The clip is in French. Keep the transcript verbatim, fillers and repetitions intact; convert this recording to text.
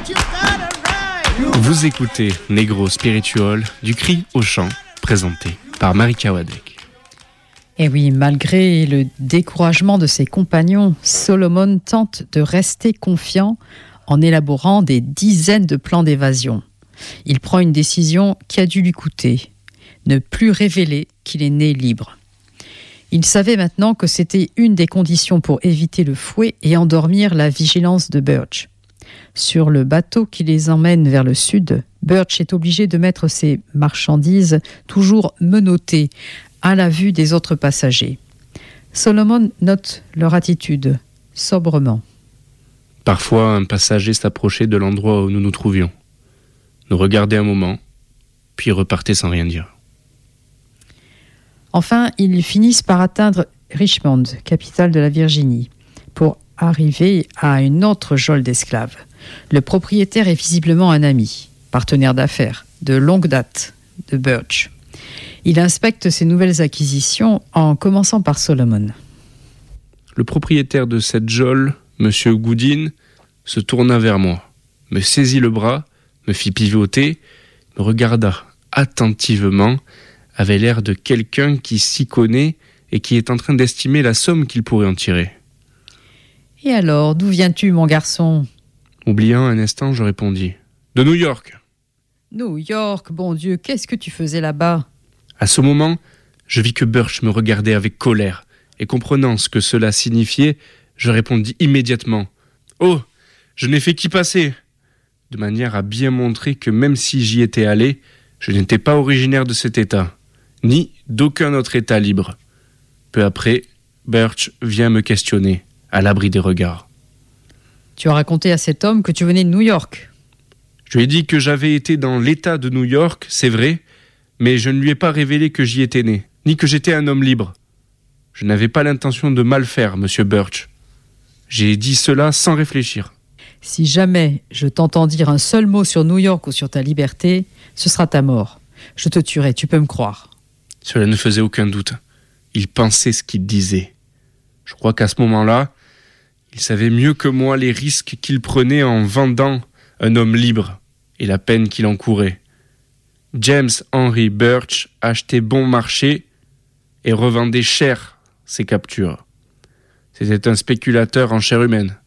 Vous écoutez Negro Spiritual, du cri au chant, présenté par Marika Wadek. Et oui, malgré le découragement de ses compagnons, Solomon tente de rester confiant en élaborant des dizaines de plans d'évasion. Il prend une décision qui a dû lui coûter, ne plus révéler qu'il est né libre. Il savait maintenant que c'était une des conditions pour éviter le fouet et endormir la vigilance de Birch. Sur le bateau qui les emmène vers le sud, Birch est obligé de mettre ses marchandises toujours menottées à la vue des autres passagers. Solomon note leur attitude, sobrement. Parfois, un passager s'approchait de l'endroit où nous nous trouvions, nous regardait un moment, puis repartait sans rien dire. Enfin, ils finissent par atteindre Richmond, capitale de la Virginie, pour arriver à une autre geôle d'esclaves. Le propriétaire est visiblement un ami, partenaire d'affaires, de longue date, de Birch. Il inspecte ses nouvelles acquisitions en commençant par Solomon. Le propriétaire de cette geôle, M. Goodin, se tourna vers moi, me saisit le bras, me fit pivoter, me regarda attentivement, avait l'air de quelqu'un qui s'y connaît et qui est en train d'estimer la somme qu'il pourrait en tirer. « Et alors, d'où viens-tu, mon garçon ?» Oubliant un instant, je répondis. « De New York. » « New York, bon Dieu, qu'est-ce que tu faisais là-bas ?» À ce moment, je vis que Birch me regardait avec colère, et comprenant ce que cela signifiait, je répondis immédiatement. « Oh, je n'ai fait qu'y passer !» de manière à bien montrer que même si j'y étais allé, je n'étais pas originaire de cet état, ni d'aucun autre état libre. Peu après, Birch vient me questionner, à l'abri des regards. « Tu as raconté à cet homme que tu venais de New York ?» Je lui ai dit que j'avais été dans l'état de New York, c'est vrai, mais je ne lui ai pas révélé que j'y étais né, ni que j'étais un homme libre. Je n'avais pas l'intention de mal faire, monsieur Birch. J'ai dit cela sans réfléchir. Si jamais je t'entends dire un seul mot sur New York ou sur ta liberté, ce sera ta mort. Je te tuerai, tu peux me croire. Cela ne faisait aucun doute. Il pensait ce qu'il disait. Je crois qu'à ce moment-là, il savait mieux que moi les risques qu'il prenait en vendant un homme libre et la peine qu'il encourait. James Henry Birch achetait bon marché et revendait cher ses captures. C'était un spéculateur en chair humaine.